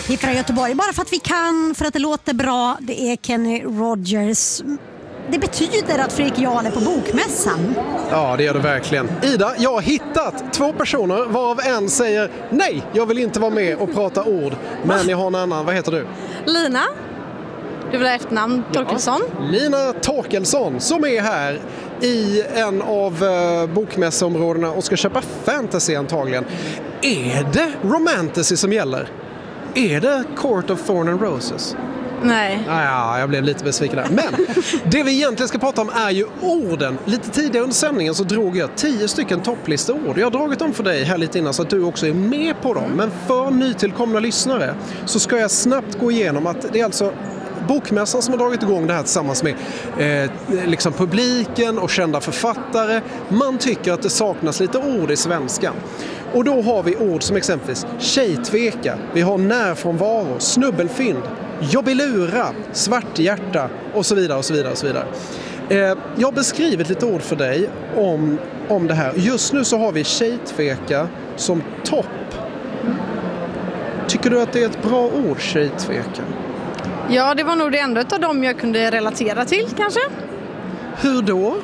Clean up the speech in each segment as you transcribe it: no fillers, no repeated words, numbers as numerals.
Piffra Göteborg, bara för att vi kan, för att det låter bra. Det är Kenny Rogers. Det betyder att Fredrik Jarl är på bokmässan. Ja, det gör det verkligen. Ida, jag har hittat 2 personer varav en säger nej, jag vill inte vara med och prata ord. Men jag har en annan, vad heter du? Lina. Du vill ha efternamn, Torkelsson. Ja, Lina Torkelsson som är här i en av bokmässområdena och ska köpa fantasy antagligen. Är det romantasy som gäller? Är det Court of Thorn and Roses? Nej. Ja, jag blev lite besviken där. Men det vi egentligen ska prata om är ju orden. Lite tidigare under sändningen så drog jag 10 stycken topplisteord. Jag har dragit dem för dig här lite innan så att du också är med på dem. Men för nytillkomna lyssnare så ska jag snabbt gå igenom att det är alltså Bokmässan som har dragit igång det här tillsammans med liksom publiken och kända författare. Man tycker att det saknas lite ord i svenskan. Och då har vi ord som exempelvis tjejtveka, vi har närfrånvaro, snubbelfynd, jobbilura, svarthjärta och så vidare och så vidare och så vidare. Jag har beskrivit lite ord för dig om det här. Just nu så har vi tjejtveka som topp. Tycker du att det är ett bra ord, tjejtveka? Ja, det var nog det enda av dem jag kunde relatera till kanske. Hur då?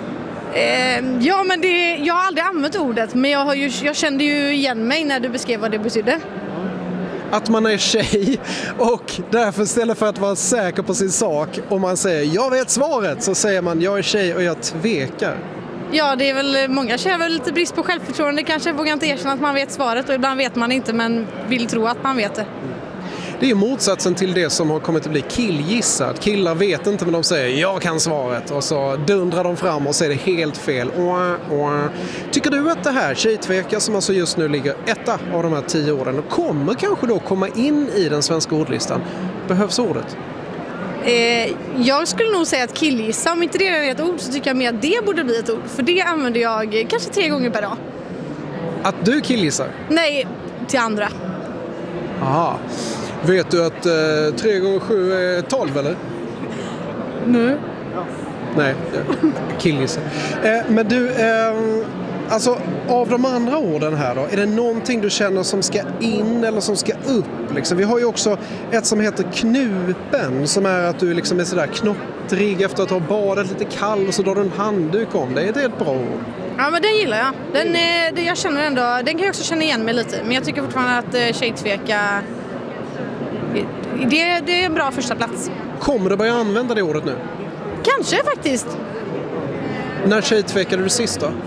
Ja, men jag har aldrig använt ordet, men jag kände ju igen mig när du beskrev vad det betydde. Att man är tjej och därför istället för att vara säker på sin sak och man säger jag vet svaret så säger man jag är tjej och jag tvekar. Ja, det är väl många tjejer väl lite brist på självförtroende, kanske vågar inte erkänna att man vet svaret och ibland vet man inte men vill tro att man vet det. Det är motsatsen till det som har kommit att bli killgissad. Killar vet inte men de säger jag kan svaret och så dundrar de fram och så är det helt fel. Tycker du att det här tjejtveka som alltså just nu ligger etta av de här 10 åren och kommer kanske då komma in i den svenska ordlistan, behövs ordet? Jag skulle nog säga att killgissa, om inte det är ett ord så tycker jag mer att det borde bli ett ord. För det använder jag kanske 3 gånger per dag. Att du killgissar? Nej, till andra. Aha. Vet du att 3 gånger 7 är 12 eller? Nej. Nej, killgissar. Men du, alltså av de andra orden här då, är det någonting du känner som ska in eller som ska upp? Liksom? Vi har ju också ett som heter knupen som är att du liksom är sådär knottrig efter att ha badat lite kall och så drar du en handduk om dig. Det är ett bra ord. Ja, men den gillar jag. Jag känner ändå, den kan jag också känna igen mig lite. Men jag tycker fortfarande att tjejtveka, det är en bra första plats. Kommer du börja använda det ordet nu? Kanske faktiskt. När tjejtvekade du sist då?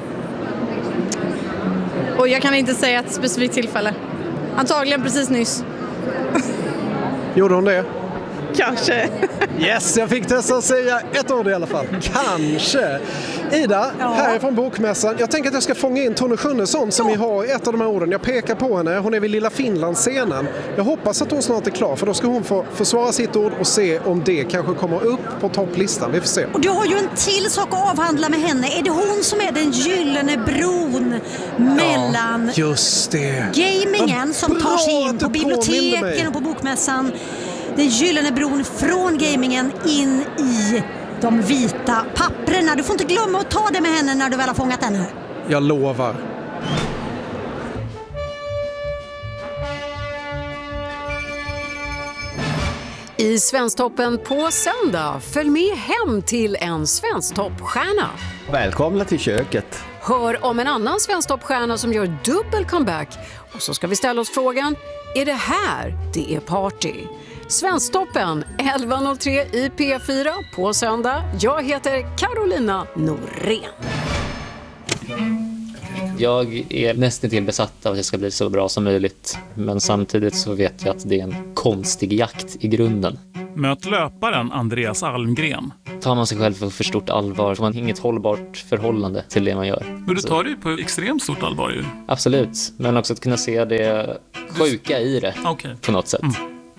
Och jag kan inte säga ett specifikt tillfälle. Antagligen precis nyss. Gjorde hon det? Kanske. Yes, jag fick testa att säga ett ord i alla fall. Kanske. Ida, härifrån Bokmässan. Jag tänker att jag ska fånga in Tone Schunnesson som vi har ett av de här orden. Jag pekar på henne. Hon är vid Lilla Finlandsscenen. Jag hoppas att hon snart är klar för då ska hon få försvara sitt ord och se om det kanske kommer upp på topplistan. Vi får se. Och du har ju en till sak att avhandla med henne. Är det hon som är den gyllene bron mellan just det. Gamingen som tar sig in på biblioteken och på Bokmässan? Den gyllene bron från gamingen in i de vita papperna. Du får inte glömma att ta det med henne när du väl har fångat henne. Jag lovar. I Svensktoppen på söndag, följ med hem till en Svensktoppstjärna. Välkomna till köket. Hör om en annan Svensktoppstjärna som gör dubbel comeback. Och så ska vi ställa oss frågan, är det här det är party? Svensktoppen 11.03 i P4 på söndag. Jag heter Carolina Norén. Jag är nästan till besatt av att det ska bli så bra som möjligt. Men samtidigt så vet jag att det är en konstig jakt i grunden. Möt löparen Andreas Almgren. Tar man sig själv för stort allvar så har man inget hållbart förhållande till det man gör. Men du tar det ju på extremt stort allvar ju. Absolut, men också att kunna se det sjuka i det på något sätt.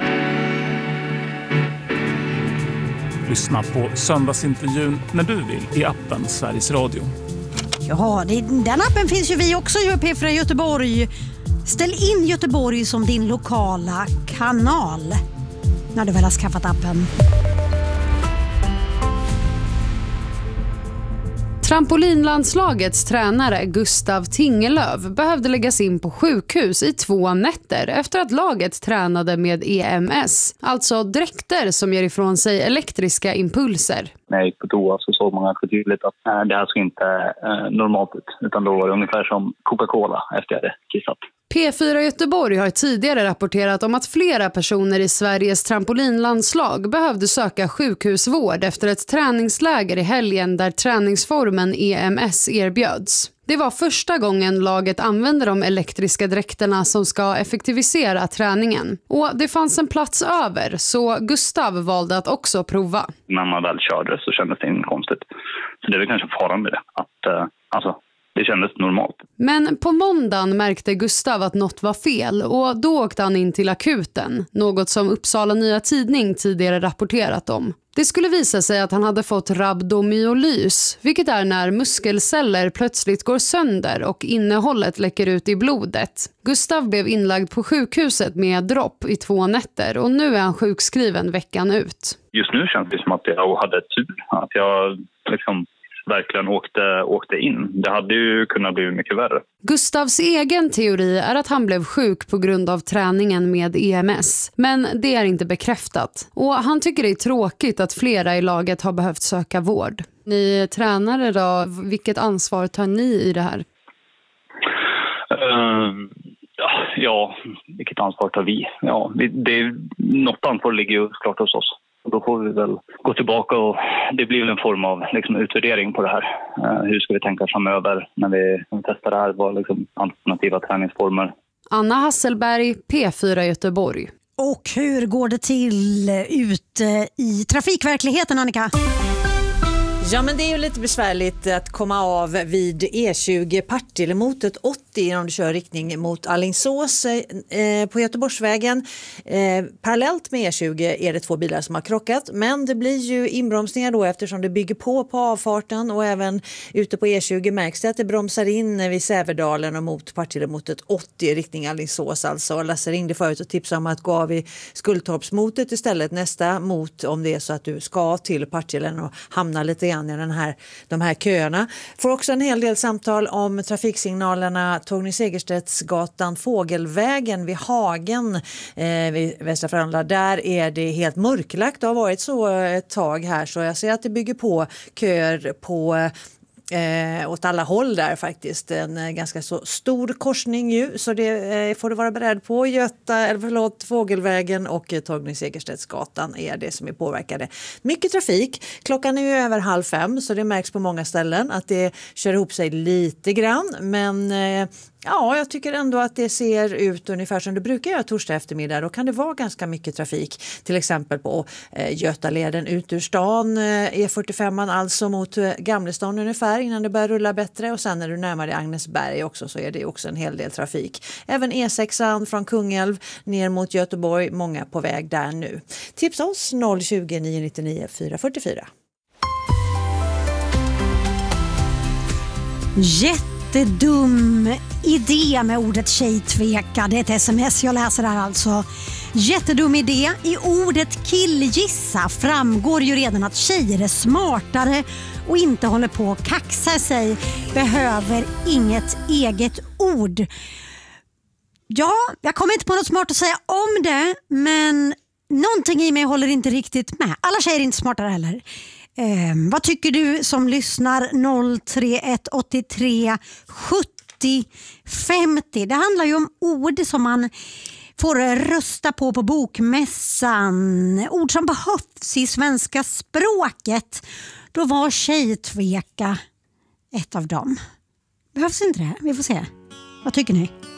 Lyssna på söndagsintervjun när du vill i appen Sveriges Radio. Ja, den appen finns ju vi också i P4 Göteborg. Ställ in Göteborg som din lokala kanal när du väl har skaffat appen. Trampolinlandslagets tränare Gustav Tingelöv behövde läggas in på sjukhus i 2 nätter efter att laget tränade med EMS, alltså dräkter som ger ifrån sig elektriska impulser. När jag gick på toa så såg man ganska tydligt att det här såg inte normalt ut, utan då var det ungefär som Coca-Cola efter jag hade kissat. P4 Göteborg har tidigare rapporterat om att flera personer i Sveriges trampolinlandslag behövde söka sjukhusvård efter ett träningsläger i helgen där träningsformen EMS erbjöds. Det var första gången laget använde de elektriska dräkterna som ska effektivisera träningen. Och det fanns en plats över, så Gustav valde att också prova. När man väl körde så kändes det inte konstigt. Så det är väl kanske faran med det, att det kändes normalt. Men på måndagen märkte Gustav att något var fel och då åkte han in till akuten, något som Uppsala Nya Tidning tidigare rapporterat om. Det skulle visa sig att han hade fått rhabdomyolys, vilket är när muskelceller plötsligt går sönder och innehållet läcker ut i blodet. Gustav blev inlagd på sjukhuset med dropp i 2 nätter och nu är han sjukskriven veckan ut. Just nu känns det som att jag hade tur, att jag verkligen åkte in. Det hade ju kunnat bli mycket värre. Gustavs egen teori är att han blev sjuk på grund av träningen med EMS. Men det är inte bekräftat. Och han tycker det är tråkigt att flera i laget har behövt söka vård. Ni tränare då, vilket ansvar tar ni i det här? Ja, vilket ansvar tar vi? Ja, något ansvar ligger ju klart hos oss. Och då får vi väl gå tillbaka och det blir väl en form av utvärdering på det här. Hur ska vi tänka framöver när vi testar det här? Vad alternativa träningsformer? Anna Hasselberg, P4 Göteborg. Och hur går det till ute i trafikverkligheten, Annika? Ja, men det är ju lite besvärligt att komma av vid E20 Partillemotet 80 om du kör riktning mot Alingsås på Göteborgsvägen. Parallellt med E20 är det 2 bilar som har krockat, men det blir ju inbromsningar då eftersom det bygger på avfarten och även ute på E20 märks det att det bromsar in vid Säverdalen och mot Partillemotet 80 riktning Alingsås alltså. Lasse ringde förut och tipsade om att gå av i Skulltorpsmotet istället nästa mot om det är så att du ska till Partillen och hamna lite grann i de här köerna. Får också en hel del samtal om trafiksignalerna Torgny Segerstedtsgatan, Fågelvägen vid Hagen vid Västra Frölunda. Där är det helt mörklagt. Det har varit så ett tag här så jag ser att det bygger på köer på åt alla håll där faktiskt. En ganska så stor korsning ju, så det får du vara beredd på. Fågelvägen och Torgny Segerstedtsgatan är det som är påverkade. Mycket trafik. Klockan är ju över 4:30 så det märks på många ställen att det kör ihop sig lite grann. Men ja, jag tycker ändå att det ser ut ungefär som det brukar göra torsdag eftermiddag. Då kan det vara ganska mycket trafik. Till exempel på Götaleden ut ur stan. E45 alltså mot Gamlestan ungefär innan det börjar rulla bättre. Och sen när du närmar dig Agnesberg också så är det också en hel del trafik. Även E6 från Kungälv ner mot Göteborg. Många på väg där nu. Tipsa oss 020 999 444. Jättedum idé med ordet tjejtveka. Det är ett sms jag läser här alltså. Jättedum idé. I ordet killgissa framgår ju redan att tjejer är smartare och inte håller på att kaxa sig. Behöver inget eget ord. Ja, jag kommer inte på något smart att säga om det, men någonting i mig håller inte riktigt med. Alla tjejer är inte smartare heller. Vad tycker du som lyssnar? 031 83 70 50. Det handlar ju om ord som man får rösta på bokmässan. Ord som behövs i svenska språket. Då var tjejtveka ett av dem. Behövs inte det? Vi får se. Vad tycker ni?